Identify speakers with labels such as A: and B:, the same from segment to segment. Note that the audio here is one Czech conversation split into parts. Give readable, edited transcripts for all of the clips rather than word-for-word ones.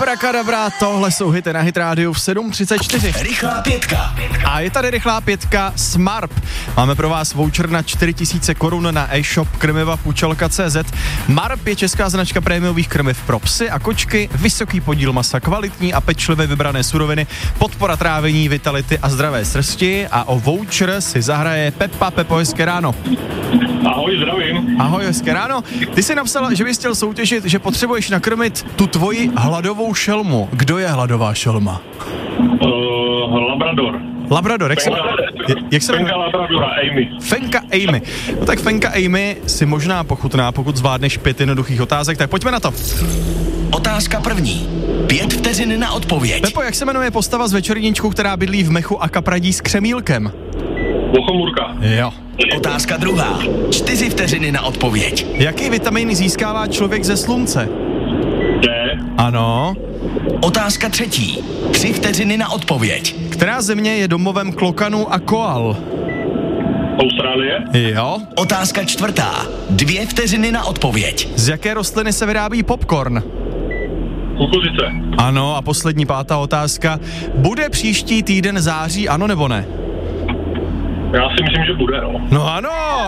A: Abrakadabra, tohle jsou hity na Hit Rádiu v 7:34.
B: Rychlá pětka.
A: A je tady rychlá pětka Smarp. Máme pro vás voucher na 4000 korun na e-shop krmivapučelka.cz. Marp je česká značka prémiových krmiv pro psy a kočky, vysoký podíl masa, kvalitní a pečlivě vybrané suroviny, podpora trávení, vitality a zdravé srsti. A o voucher si zahraje Pepa. Pepo, hezké ráno.
C: Ahoj, zdravím.
A: Ahoj, hezké ráno. Ty jsi napsala, že bys chtěl soutěžit, že potřebuješ nakrmit tu tvoji hladovou šelmu. Kdo je hladová šelma?
C: Labrador.
A: Labrador, jak se
C: Fenka Labradora, Amy.
A: Fenka Amy. No tak Fenka Amy si možná pochutná, pokud zvládneš 5 jednoduchých otázek, tak pojďme na to.
B: Otázka první. 5 vteřin na odpověď.
A: Pepo, jak se jmenuje postava z Večerníčku, která bydlí v mechu a kapradí s křemílkem?
C: Bochomurka.
A: Jo.
B: Otázka druhá. 4 vteřiny na odpověď.
A: Jaký vitamin získává člověk ze slunce?
C: D.
A: Ano.
B: Otázka třetí. 3 vteřiny na odpověď.
A: Která země je domovem klokanů a koal?
C: Austrálie.
A: Jo.
B: Otázka čtvrtá. 2 vteřiny na odpověď.
A: Z jaké rostliny se vyrábí popcorn?
C: Kukuřice.
A: Ano, a poslední 5. otázka. Bude příští týden září, ano nebo ne?
C: Já si myslím, že bude, no.
A: No ano!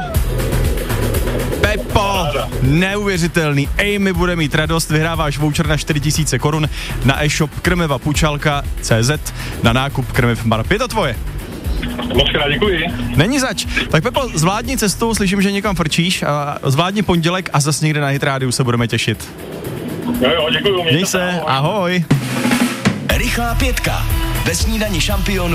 A: Pepo, neuvěřitelný. Amy bude mít radost, vyhráváš voucher na 4000 korun na e-shop krmivapučalka.cz na nákup krmiv Marp. Je to tvoje.
C: Moc krát děkuji.
A: Není zač. Tak Pepo, zvládni cestu, slyším, že někam frčíš, a zvládni pondělek a zas někde na Hit Rádiu se budeme těšit.
C: Jo, děkuju.
A: Měj se, ahoj.
B: Rychlá pětka. Ve snídani šampionů